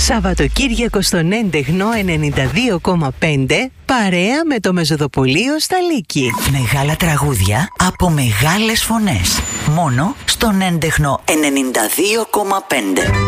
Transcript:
Σαββατοκύριακο στον έντεχνο 92,5 παρέα με το Μεζοδοπολείο στα Λύκη. Μεγάλα τραγούδια από μεγάλες φωνές. Μόνο στον έντεχνο 92,5.